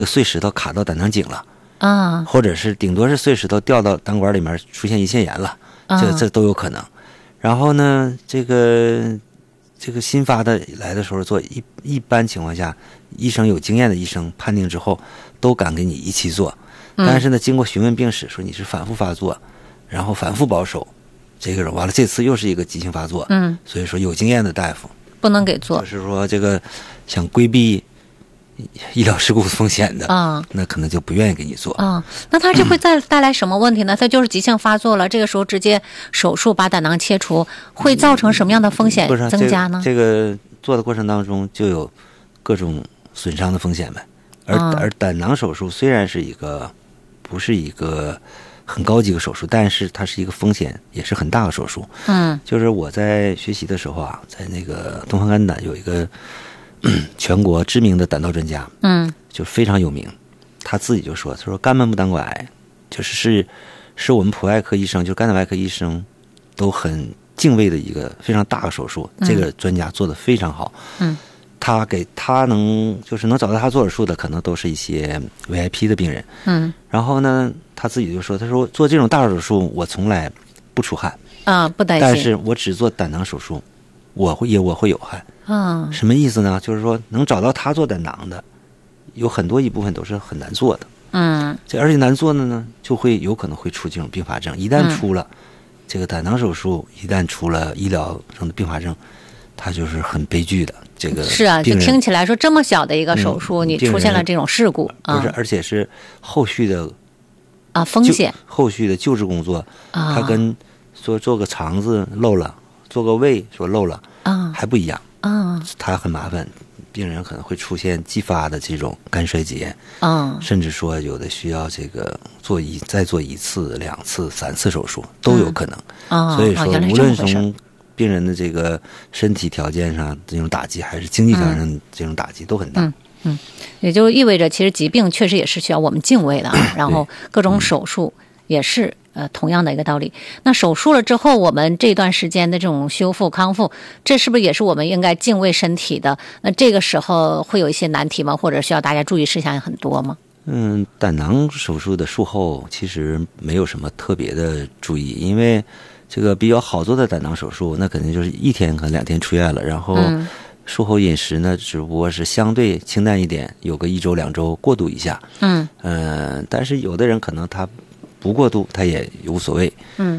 碎石头卡到胆囊颈了啊， 或者是顶多是碎石头掉到胆管里面出现胰腺炎了，这都有可能。然后呢，这个新发的来的时候做一般情况下，医生有经验的医生判定之后都敢给你一起做，但是呢，经过询问病史说你是反复发作，然后反复保守，这个完了这次又是一个急性发作，所以说有经验的大夫不能给做， 就是说这个想规避医疗事故风险的那可能就不愿意给你做那他这会再带来什么问题呢？他就是急性发作了，这个时候直接手术把胆囊切除，会造成什么样的风险增加呢？ 这个做的过程当中就有各种损伤的风险呗。而胆囊手术虽然是不是一个很高级的手术，但是它是一个风险也是很大的手术。就是我在学习的时候啊，在那个东方肝胆有一个全国知名的胆道专家，就非常有名，他自己就说，他说肝门部胆管癌是我们普外科医生，就肝胆外科医生都很敬畏的一个非常大的手术。这个专家做得非常好。他能找到他做手术的，可能都是一些 VIP 的病人。然后呢，他自己就说，他说做这种大手术我从来不出汗不担心， 但是我只做胆囊手术，我会有汗。什么意思呢？就是说能找到他做胆囊的，有很多一部分都是很难做的。而且难做的呢，就会有可能会出这种并发症。一旦出了这个胆囊手术，一旦出了医疗上的并发症，它就是很悲剧的。这个是啊，就听起来说这么小的一个手术，你出现了这种事故， 不是，而且是后续的风险， 后续的救治工作，它跟说做个肠子漏了，做个胃说漏了还不一样。它很麻烦，病人可能会出现继发的这种肝衰竭，甚至说有的需要这个再做1次、2次、3次手术都有可能。所以说，无论从病人的这个身体条件上这种打击，还是经济条件上这种打击都很大。 也就意味着，其实疾病确实也是需要我们敬畏的然后各种手术也是同样的一个道理。那手术了之后，我们这段时间的这种修复康复，这是不是也是我们应该敬畏身体的？那这个时候会有一些难题吗？或者需要大家注意事项很多吗？ 胆囊手术的术后其实没有什么特别的注意，因为这个比较好做的胆囊手术，那肯定就是1天可能2天出院了，然后术后饮食呢，只不过是相对清淡一点，有个1周2周过渡一下。但是有的人可能他不过度，他也无所谓。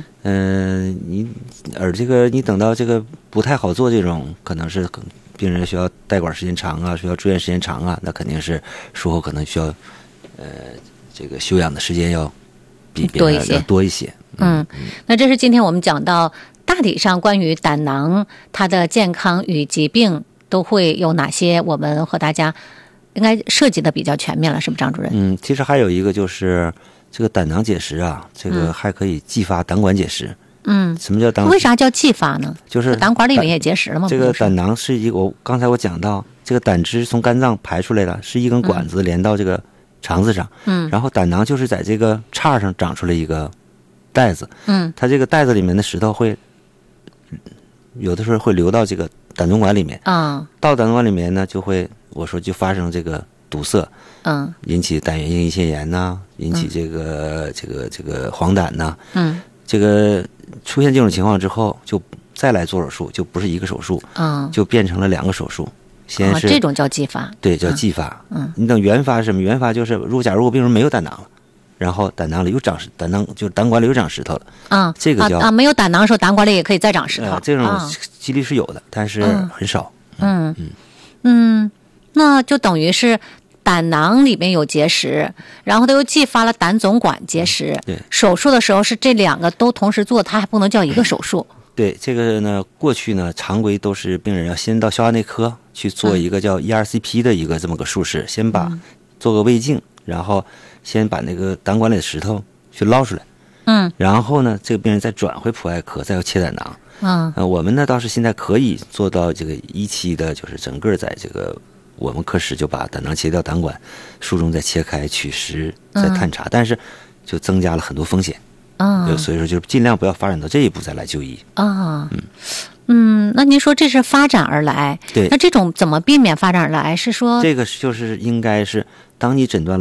你等到这个不太好做，这种可能是病人需要带管时间长啊，需要住院时间长啊，那肯定是术后可能需要这个休养的时间要比别人要多一些。 那这是今天我们讲到大体上关于胆囊它的健康与疾病都会有哪些，我们和大家应该涉及的比较全面了，是不是张主任？ 其实还有一个就是这个胆囊结石啊，这个还可以继发胆管结石。什么叫胆管？ 为啥叫继发呢？ 就是胆管里面也结石了吗？ 这个胆囊是刚才我讲到，这个胆汁从肝脏排出来了，是一根管子连到这个肠子上。然后胆囊就是在这个叉上长出来一个袋子。它这个袋子里面的石头会有的时候会流到这个胆总管里面。到胆总管里面呢，就发生这个堵塞。引起胆源性胰腺炎呐，引起这个黄疸呐。这个出现这种情况之后，就再来做手术，就不是一个手术，就变成了2个手术。先是这种叫继发， 对，叫继发。你等原发是什么？原发就是假如病人没有胆囊了，然后胆囊里又长胆管里又长石头了。这个叫没有胆囊的时候，胆管里也可以再长石头。 这种几率是有的，但是很少。 那就等于是胆囊里面有结石，然后它又继发了胆总管结石。 对， 手术的时候是这2个都同时做，它还不能叫一个手术。 对，这个呢，过去呢，常规都是病人要先到消化内科去做一个叫 ERCP 的一个这么个术式，先做个胃镜，然后先把那个胆管里的石头去捞出来。然后呢，这个病人再转回普外科，再要切胆囊。我们呢倒是现在可以做到这个1期的，就是整个在这个我们科室就把胆囊切掉，胆管术中再切开取石再探查，但是就增加了很多风险。所以说就是尽量不要发展到这一步再来就医。 那您说这是发展而来， 对， 那这种怎么避免发展而来？是说这个就是应该是当你诊断了